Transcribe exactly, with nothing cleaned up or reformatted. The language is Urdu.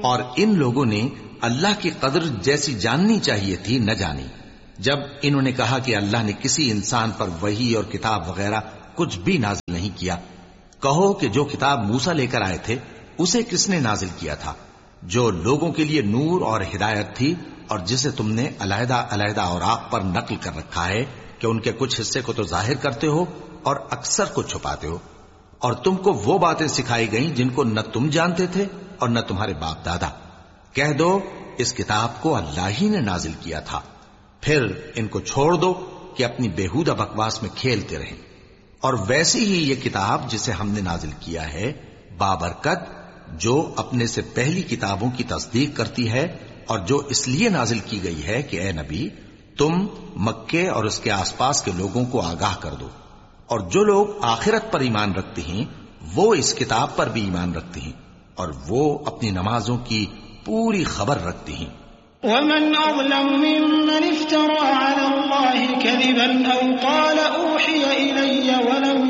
اور ان لوگوں نے اللہ کی قدر جیسی جاننی چاہیے تھی نہ جانی. جب انہوں نے کہا کہ اللہ نے کسی انسان پر وحی اور کتاب وغیرہ کچھ بھی نازل نہیں کیا، کہو کہ جو کتاب موسیٰ لے کر آئے تھے اسے کس نے نازل کیا تھا، جو لوگوں کے لیے نور اور ہدایت تھی، اور جسے تم نے علیحدہ علیحدہ اوراق پر نقل کر رکھا ہے کہ ان کے کچھ حصے کو تو ظاہر کرتے ہو اور اکثر کو چھپاتے ہو. اور تم کو وہ باتیں سکھائی گئیں جن کو نہ تم جانتے تھے اور نہ تمہارے باپ دادا. کہہ دو اس کتاب کو اللہ ہی نے نازل کیا تھا. پھر ان کو چھوڑ دو کہ اپنی بیہودہ بکواس میں کھیلتے رہیں. اور ویسی ہی یہ کتاب جسے ہم نے نازل کیا ہے بابرکت، جو اپنے سے پہلی کتابوں کی تصدیق کرتی ہے، اور جو اس لیے نازل کی گئی ہے کہ اے نبی تم مکے اور اس کے آس پاس کے لوگوں کو آگاہ کر دو. اور جو لوگ آخرت پر ایمان رکھتے ہیں وہ اس کتاب پر بھی ایمان رکھتے ہیں، اور وہ اپنی نمازوں کی پوری خبر رکھتے ہیں. ومن أظلم ممن افترى على الله كذبا أو قال أوحي إلي ولم